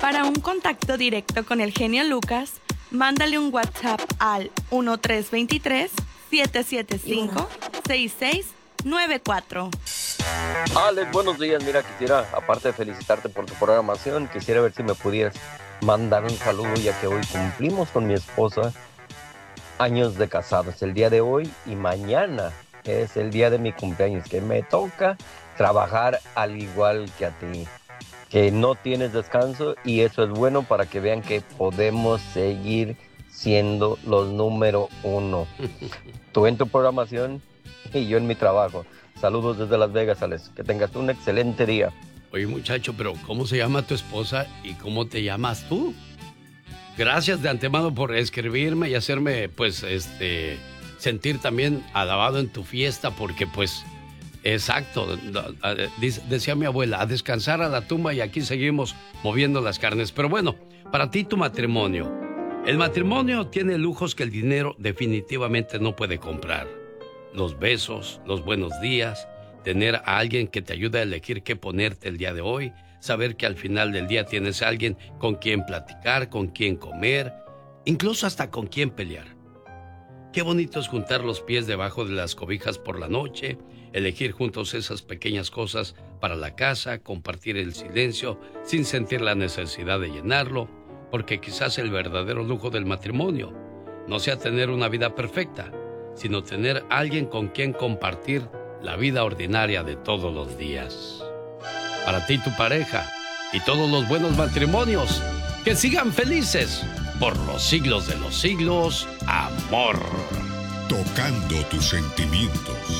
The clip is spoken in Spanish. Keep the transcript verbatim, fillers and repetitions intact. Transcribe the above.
Para un contacto directo con el genio Lucas, mándale un WhatsApp al uno tres dos tres, siete siete cinco, seis seis nueve cuatro. Alex, buenos días. Mira, quisiera, aparte de felicitarte por tu programación, quisiera ver si me pudieras mandar un saludo, ya que hoy cumplimos con mi esposa años de casados, el día de hoy, y mañana es el día de mi cumpleaños, que me toca trabajar al igual que a ti, que no tienes descanso, y eso es bueno para que vean que podemos seguir siendo los número uno. Tú en tu programación y yo en mi trabajo. Saludos desde Las Vegas, Alex. Que tengas un excelente día. Oye, muchacho, pero ¿cómo se llama tu esposa y cómo te llamas tú? Gracias de antemano por escribirme y hacerme, pues, este, sentir también alabado en tu fiesta, porque, pues, exacto, decía mi abuela, a descansar a la tumba y aquí seguimos moviendo las carnes. Pero bueno, para ti tu matrimonio. El matrimonio tiene lujos que el dinero definitivamente no puede comprar. Los besos, los buenos días, tener a alguien que te ayude a elegir qué ponerte el día de hoy, saber que al final del día tienes a alguien con quien platicar, con quien comer, incluso hasta con quien pelear. Qué bonito es juntar los pies debajo de las cobijas por la noche, elegir juntos esas pequeñas cosas para la casa, compartir el silencio sin sentir la necesidad de llenarlo, porque quizás el verdadero lujo del matrimonio no sea tener una vida perfecta, sino tener a alguien con quien compartir la vida ordinaria de todos los días. Para ti, tu pareja y todos los buenos matrimonios, que sigan felices por los siglos de los siglos, amor. Tocando tus sentimientos.